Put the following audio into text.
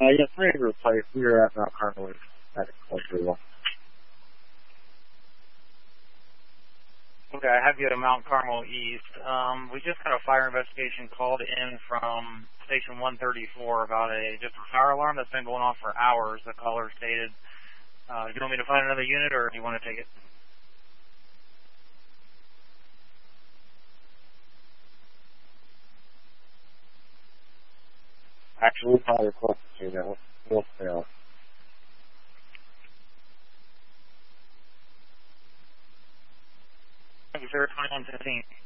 Yes, ready to replace. We were at Mount Carmel at Colorado. Okay, I have you at Mount Carmel East. We just got a fire investigation called in from Station 134 about just a fire alarm that's been going off for hours. The caller stated, do you want me to find another unit or do you want to take it? Actually, we'll probably request a unit. We'll fail. Thank you, sir. 2115.